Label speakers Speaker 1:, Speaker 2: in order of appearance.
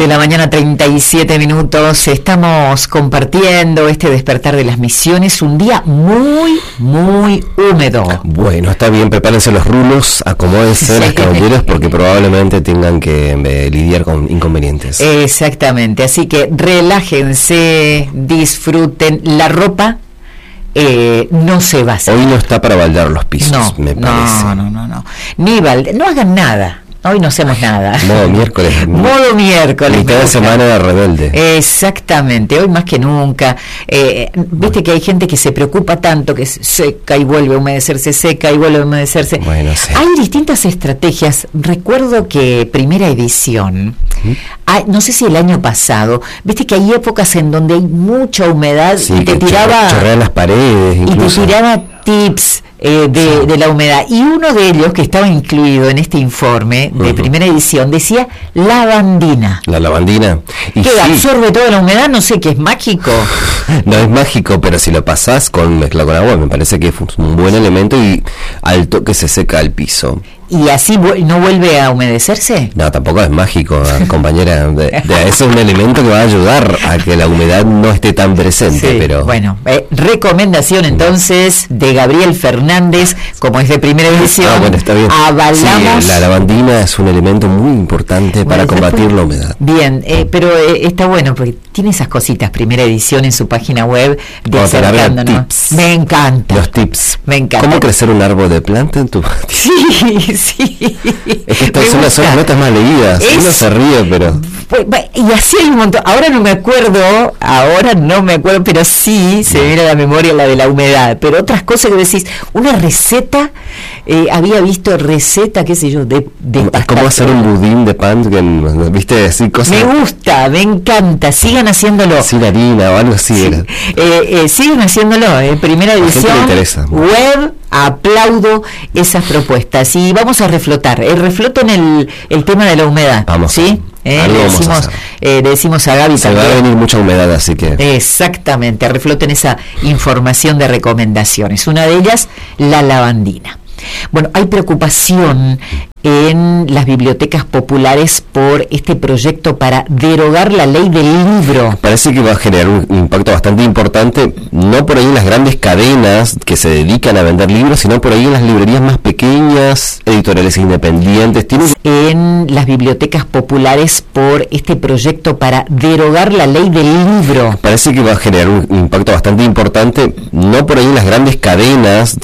Speaker 1: de la mañana, 37 minutos. Estamos compartiendo este despertar de las misiones. Un día muy, muy húmedo.
Speaker 2: Bueno, está bien, prepárense los rulos, acomódense las caballeros porque probablemente tengan que lidiar con inconvenientes.
Speaker 1: Exactamente, así que relájense, disfruten. La ropa no se va a hacer.
Speaker 2: Hoy no está para baldar los pisos, me parece.
Speaker 1: No. Ni no hagan nada. Hoy no hacemos nada.
Speaker 2: Modo miércoles.
Speaker 1: Modo miércoles.
Speaker 2: Mitad de semana de rebelde.
Speaker 1: Exactamente, hoy más que nunca. Viste que hay gente que se preocupa tanto, que seca y vuelve a humedecerse, seca y vuelve a humedecerse.
Speaker 2: Bueno, sí.
Speaker 1: Hay distintas estrategias. Recuerdo que primera edición, no sé si el año pasado, viste que hay épocas en donde hay mucha humedad,
Speaker 2: sí,
Speaker 1: y te tiraba...
Speaker 2: chorrean las paredes incluso.
Speaker 1: Y te tiraba tips de la humedad, y uno de ellos que estaba incluido en este informe de primera edición decía lavandina.
Speaker 2: La lavandina.
Speaker 1: Que absorbe toda la humedad, no sé, que es mágico.
Speaker 2: No es mágico, pero si lo pasás mezclado con agua, me parece que es un buen elemento y al toque se seca el piso.
Speaker 1: ¿Y así no vuelve a humedecerse?
Speaker 2: No, tampoco es mágico, compañera. Eso es un elemento que va a ayudar a que la humedad no esté tan presente.
Speaker 1: Sí,
Speaker 2: pero
Speaker 1: bueno, recomendación entonces de Gabriel Fernández, como es de primera edición.
Speaker 2: Bueno, está bien.
Speaker 1: Avalamos.
Speaker 2: Sí, la lavandina es un elemento muy importante para combatir la humedad.
Speaker 1: Bien, pero está bueno porque tiene esas cositas, primera edición en su página web,
Speaker 2: tips.
Speaker 1: Me encanta.
Speaker 2: Los tips.
Speaker 1: Me encanta.
Speaker 2: ¿Cómo crecer un árbol de planta en tu patio?
Speaker 1: Sí.
Speaker 2: Es que estas son las notas más leídas. Uno se ríe, pero...
Speaker 1: Y así hay un montón. Ahora no me acuerdo, pero sí se me viene a la memoria la de la humedad. Pero otras cosas que decís, una receta, había visto receta, qué sé yo, de
Speaker 2: es como hacer un budín de pan, ¿viste? Así cosas.
Speaker 1: Me gusta, me encanta, sigan haciéndolo.
Speaker 2: Sin harina o algo así.
Speaker 1: Sí. Sigan haciéndolo, primera edición, web, aplaudo esas propuestas. Y vamos a reflotar, refloten el tema de la humedad.
Speaker 2: Vamos.
Speaker 1: ¿Sí? Decimos a Gaby
Speaker 2: se va a venir mucha humedad, así que
Speaker 1: exactamente, refloten esa información de recomendaciones. Una de ellas, la lavandina. Bueno, hay preocupación en las bibliotecas populares por este proyecto para derogar la ley del libro.
Speaker 2: Parece que va a generar un impacto bastante importante, no por ahí en las grandes cadenas que se dedican a vender libros, sino por ahí en las librerías más pequeñas, editoriales independientes.
Speaker 1: En las bibliotecas populares por este proyecto para derogar la ley del libro.
Speaker 2: Parece que va a generar un impacto bastante importante, no por ahí en las grandes cadenas